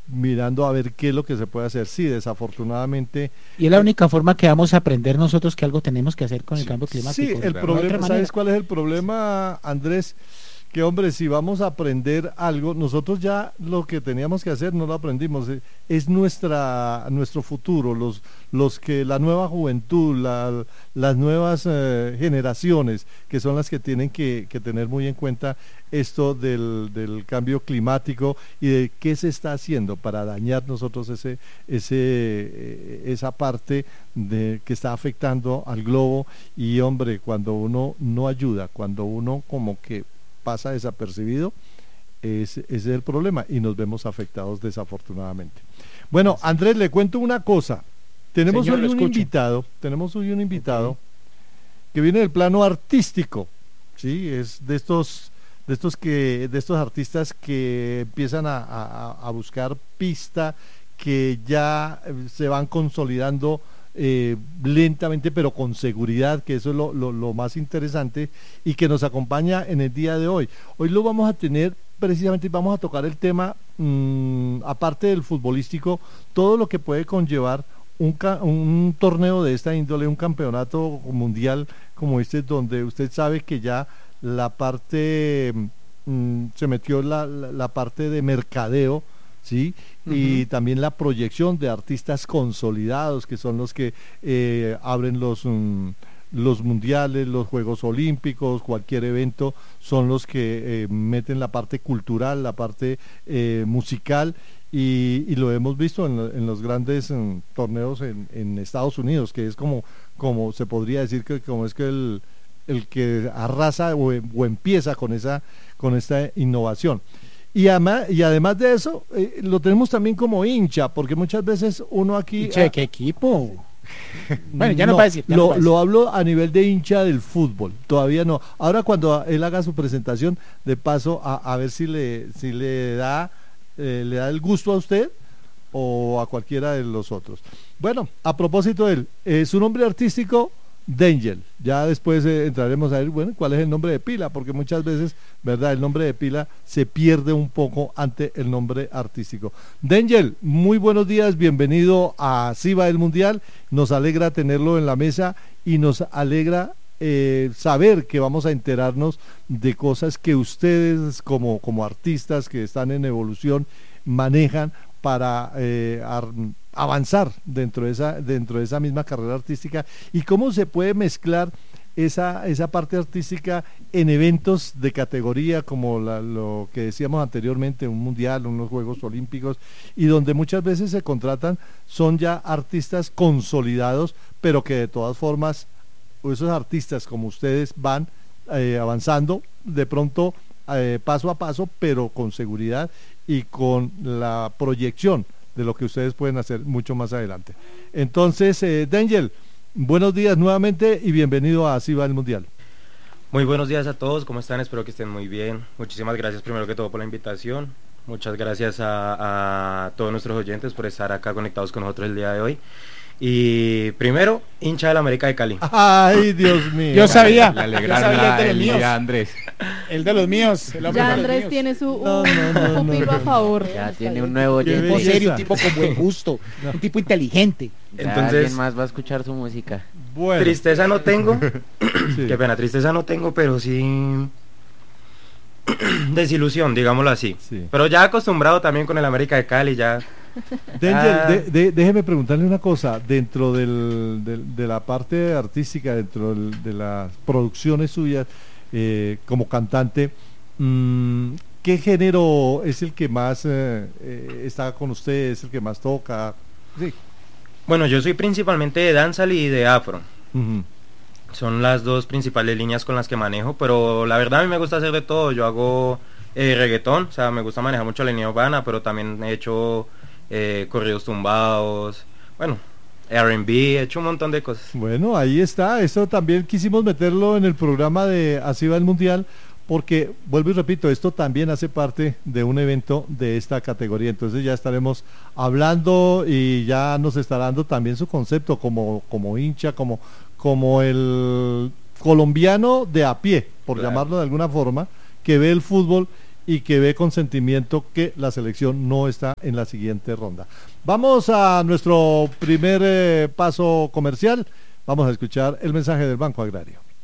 mirando a ver qué es lo que se puede hacer. Sí, desafortunadamente. Y es la única forma que vamos a aprender nosotros que algo tenemos que hacer con el cambio climático. Sí, el problema, ¿sabes cuál es el problema, Andrés? Que hombre, si vamos a aprender algo, nosotros ya lo que teníamos que hacer no lo aprendimos, es nuestro futuro, la nueva juventud, las nuevas generaciones, que son las que tienen que tener muy en cuenta esto del cambio climático y de qué se está haciendo para dañar nosotros esa parte que está afectando al globo. Y hombre, cuando uno no ayuda, cuando uno como que pasa desapercibido, ese es el problema y nos vemos afectados desafortunadamente. Bueno, Andrés, le cuento una cosa. Tenemos hoy un invitado okay, que viene del plano artístico, sí, es de estos artistas que empiezan a buscar pista, que ya se van consolidando lentamente pero con seguridad, que eso es lo más interesante y que nos acompaña en el día de hoy. Hoy lo vamos a tener precisamente, vamos a tocar el tema, aparte del futbolístico, todo lo que puede conllevar un torneo de esta índole, un campeonato mundial como este, donde usted sabe que ya la parte, se metió la parte de mercadeo, ¿sí? Y también la proyección de artistas consolidados, que son los que abren los mundiales, los Juegos Olímpicos, cualquier evento, son los que meten la parte cultural, la parte musical, y lo hemos visto en los grandes torneos en Estados Unidos, que es como se podría decir que como es que el que arrasa o empieza con esta innovación. Y además de eso, lo tenemos también como hincha, porque muchas veces uno aquí... ¿Hincha de qué equipo? Bueno, ya no va a decir. Lo hablo a nivel de hincha del fútbol, todavía no. Ahora cuando él haga su presentación, de paso, a ver si le da el gusto a usted o a cualquiera de los otros. Bueno, a propósito de él, su nombre artístico... D'Angel, ya después entraremos a ver, bueno, cuál es el nombre de pila, porque muchas veces, ¿verdad?, el nombre de pila se pierde un poco ante el nombre artístico. D'Angel, muy buenos días, bienvenido a Así va el Mundial, nos alegra tenerlo en la mesa y nos alegra saber que vamos a enterarnos de cosas que ustedes como artistas que están en evolución manejan para avanzar dentro de esa misma carrera artística, y cómo se puede mezclar esa parte artística en eventos de categoría como lo que decíamos anteriormente, un mundial, unos Juegos Olímpicos, y donde muchas veces se contratan, son ya artistas consolidados, pero que de todas formas esos artistas como ustedes van avanzando de pronto paso a paso, pero con seguridad y con la proyección de lo que ustedes pueden hacer mucho más adelante. Entonces, D'Angel, buenos días nuevamente y bienvenido a Así va el Mundial. Muy buenos días a todos, ¿cómo están? Espero que estén muy bien. Muchísimas gracias primero que todo por la invitación. Muchas gracias a todos nuestros oyentes por estar acá conectados con nosotros el día de hoy. Y primero, hincha del América de Cali. Ay, Dios mío. Yo sabía. Le alegraron el día, Andrés. El de los míos. Ya Andrés tiene su pupilo a favor. Ya tiene un nuevo oyente. Un tipo serio, un tipo con buen gusto, un tipo inteligente. Entonces, alguien más va a escuchar su música. Bueno. Tristeza no tengo. Sí. Qué pena, tristeza no tengo, pero sí desilusión, digámoslo así. Sí. Pero ya acostumbrado también con el América de Cali, ya. D'Angel, déjeme preguntarle una cosa, dentro de la parte artística, dentro de las producciones suyas como cantante, ¿qué género es el que más está con usted, es el que más toca? Sí. Bueno, yo soy principalmente de dancehall y de afro. Uh-huh. Son las dos principales líneas con las que manejo, pero la verdad a mí me gusta hacer de todo. Yo hago reggaetón, o sea, me gusta manejar mucho la línea urbana, pero también he hecho corridos tumbados, bueno, R&B, he hecho un montón de cosas. Bueno, ahí está, eso también quisimos meterlo en el programa de Así va el Mundial, porque, vuelvo y repito, esto también hace parte de un evento de esta categoría, entonces ya estaremos hablando y ya nos estará dando también su concepto como hincha, como el colombiano de a pie, por llamarlo de alguna forma, que ve el fútbol y que ve con sentimiento que la selección no está en la siguiente ronda. Vamos a nuestro primer paso comercial. Vamos a escuchar el mensaje del Banco Agrario.